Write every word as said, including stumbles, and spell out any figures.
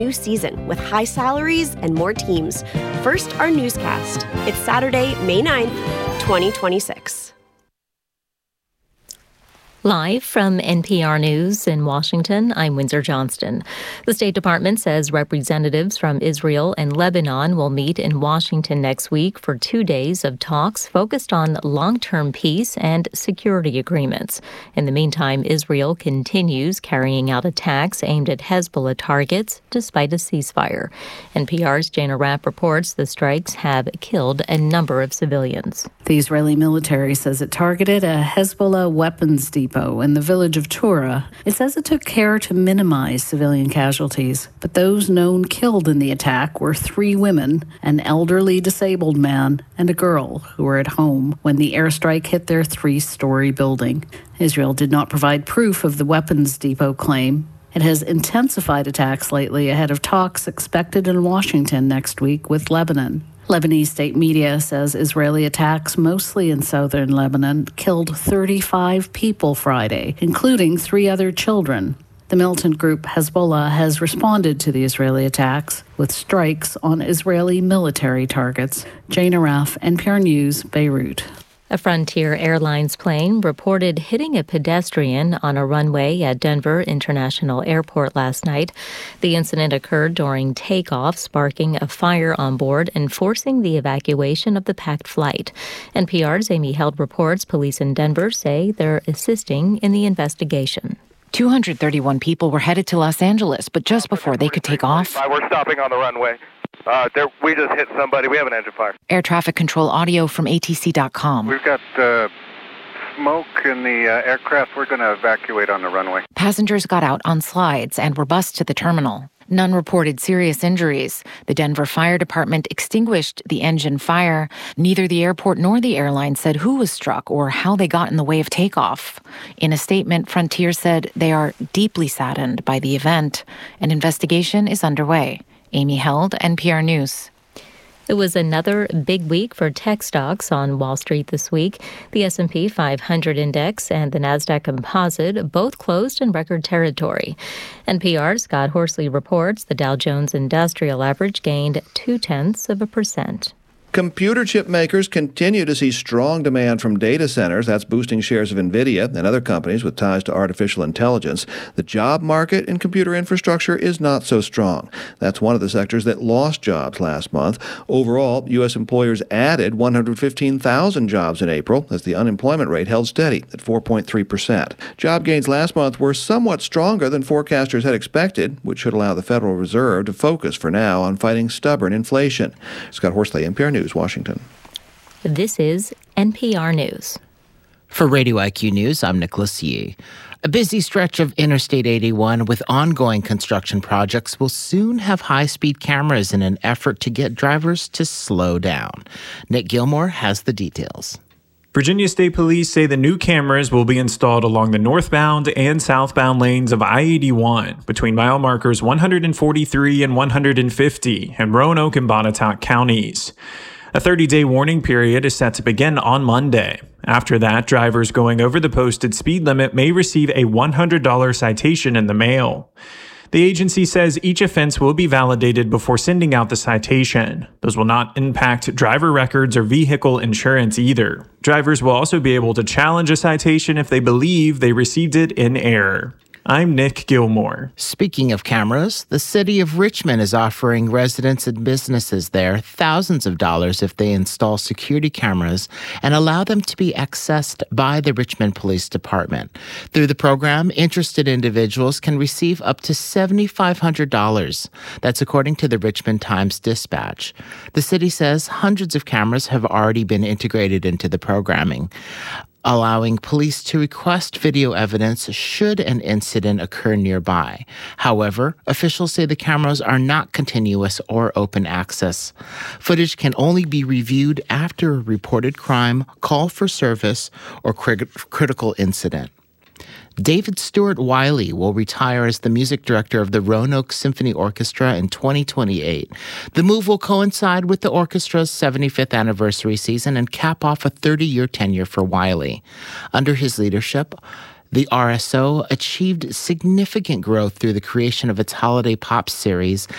New season with high salaries and more teams. First, our newscast. It's Saturday, May ninth, twenty twenty-six. Live from N P R News in Washington, I'm Windsor Johnston. The State Department says representatives from Israel and Lebanon will meet in Washington next week for two days of talks focused on long-term peace and security agreements. In the meantime, Israel continues carrying out attacks aimed at Hezbollah targets despite a ceasefire. N P R's Jana Raff reports the strikes have killed a number of civilians. The Israeli military says it targeted a Hezbollah weapons depot in the village of Tura. It says it took care to minimize civilian casualties, but those known killed in the attack were three women, an elderly disabled man, and a girl who were at home when the airstrike hit their three-story building. Israel did not provide proof of the weapons depot claim. It has intensified attacks lately ahead of talks expected in Washington next week with Lebanon. Lebanese state media says Israeli attacks, mostly in southern Lebanon, killed thirty-five people Friday, including three other children. The militant group Hezbollah has responded to the Israeli attacks with strikes on Israeli military targets. Jana Raff, N P R News, Beirut. A Frontier Airlines plane reported hitting a pedestrian on a runway at Denver International Airport last night. The incident occurred during takeoff, sparking a fire on board and forcing the evacuation of the packed flight. N P R's Amy Held reports police in Denver say they're assisting in the investigation. two hundred thirty-one people were headed to Los Angeles, but just before they could take off, we're stopping on the runway. Uh, there, we just hit somebody. We have an engine fire. Air traffic control audio from A T C dot com. We've got uh, smoke in the uh, aircraft. We're going to evacuate on the runway. Passengers got out on slides and were bused to the terminal. None reported serious injuries. The Denver Fire Department extinguished the engine fire. Neither the airport nor the airline said who was struck or how they got in the way of takeoff. In a statement, Frontier said they are deeply saddened by the event. An investigation is underway. Amy Held, N P R News. It was another big week for tech stocks on Wall Street this week. The S and P five hundred index and the Nasdaq Composite both closed in record territory. N P R's Scott Horsley reports the Dow Jones Industrial Average gained two-tenths of a percent. Computer chip makers continue to see strong demand from data centers. That's boosting shares of NVIDIA and other companies with ties to artificial intelligence. The job market in computer infrastructure is not so strong. That's one of the sectors that lost jobs last month. Overall, U S employers added one hundred fifteen thousand jobs in April as the unemployment rate held steady at four point three percent. Job gains last month were somewhat stronger than forecasters had expected, which should allow the Federal Reserve to focus for now on fighting stubborn inflation. Scott Horsley, N P R News. Washington. This is N P R News. For Radio I Q News, I'm Nicholas Yee. A busy stretch of Interstate eighty-one with ongoing construction projects will soon have high-speed cameras in an effort to get drivers to slow down. Nick Gilmore has the details. Virginia State Police say the new cameras will be installed along the northbound and southbound lanes of I eighty-one between mile markers one hundred forty-three and one hundred fifty in Roanoke and Bonnetoc counties. A thirty-day warning period is set to begin on Monday. After that, drivers going over the posted speed limit may receive a one hundred dollars citation in the mail. The agency says each offense will be validated before sending out the citation. Those will not impact driver records or vehicle insurance either. Drivers will also be able to challenge a citation if they believe they received it in error. I'm Nick Gilmore. Speaking of cameras, the city of Richmond is offering residents and businesses there thousands of dollars if they install security cameras and allow them to be accessed by the Richmond Police Department. Through the program, interested individuals can receive up to seven thousand five hundred dollars. That's according to the Richmond Times-Dispatch. The city says hundreds of cameras have already been integrated into the programming, allowing police to request video evidence should an incident occur nearby. However, officials say the cameras are not continuous or open access. Footage can only be reviewed after a reported crime, call for service, or crit- critical incident. David Stewart Wiley will retire as the music director of the Roanoke Symphony Orchestra in twenty twenty-eight. The move will coincide with the orchestra's seventy-fifth anniversary season and cap off a thirty-year tenure for Wiley. Under his leadership, The R S O achieved significant growth through the creation of its holiday pop series